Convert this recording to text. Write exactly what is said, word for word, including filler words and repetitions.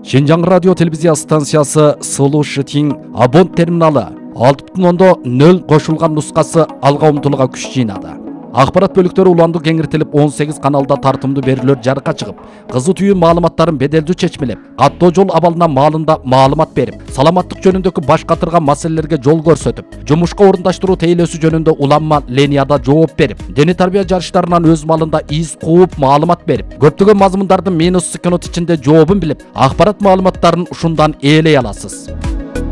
Шинжаң радио телевизия станциясы Сулу Шитин абон терминалы алты бүтүн ондон нөл кошулган нускасы алга умтулууга күч жыйнады. Акпарат бөлүктөрү уланды кеңиртилип он сегиз каналда тартымдуу берүүлөр жарыкка чыгып, кызу түйүү маалыматтарын беделдүү чечмелеп, каттоо жол абалына маалында маалымат берип, саламаттык жөнүндөгү баш катырган маселелерге жол көрсөтүп, жумушка орундаштыруу тейлөөсү жөнүндө уланма ленияда жооп берип, дене тарбия жарыштарынан өз малында из кууп маалымат берип, көптөгөн мазмундардын минус секунд ичинде жообун билип, акпарат маалыматтарын ушундан ээлей аласыз.